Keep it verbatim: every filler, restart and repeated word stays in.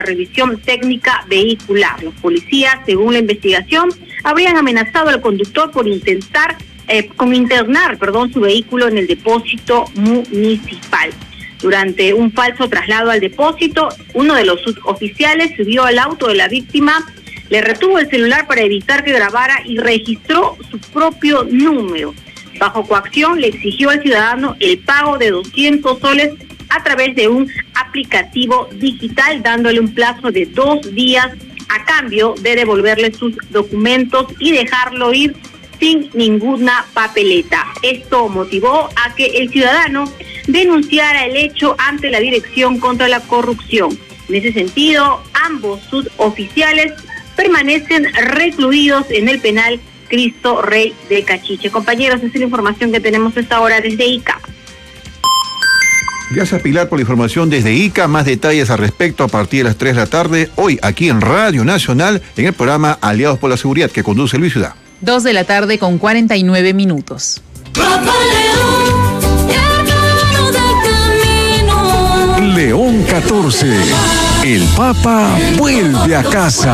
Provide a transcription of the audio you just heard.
revisión técnica vehicular. Los policías, según la investigación, habrían amenazado al conductor por intentar, eh, con internar, perdón, su vehículo en el depósito municipal. Durante un falso traslado al depósito, uno de los suboficiales subió al auto de la víctima, le retuvo el celular para evitar que grabara y registró su propio número. Bajo coacción, le exigió al ciudadano el pago de doscientos soles a través de un aplicativo digital, dándole un plazo de dos días a cambio de devolverle sus documentos y dejarlo ir sin ninguna papeleta. Esto motivó a que el ciudadano denunciara el hecho ante la Dirección contra la Corrupción. En ese sentido, ambos suboficiales permanecen recluidos en el penal Cristo Rey de Cachiche. Compañeros, esa es la información que tenemos a esta hora desde Ica. Gracias, Pilar, por la información desde Ica. Más detalles al respecto a partir de las tres de la tarde, hoy aquí en Radio Nacional, en el programa Aliados por la Seguridad, que conduce Luis Ciudad. dos de la tarde con cuarenta y nueve minutos. León catorce. El Papa vuelve a casa.